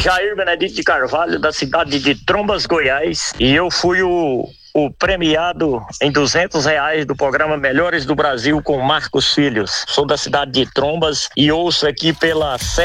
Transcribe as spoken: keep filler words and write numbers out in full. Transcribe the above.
Jair Benedito de Carvalho, da cidade de Trombas, Goiás, e eu fui o, o premiado em duzentos reais do programa Melhores do Brasil com Marcos Filhos. Sou da cidade de Trombas e ouço aqui pela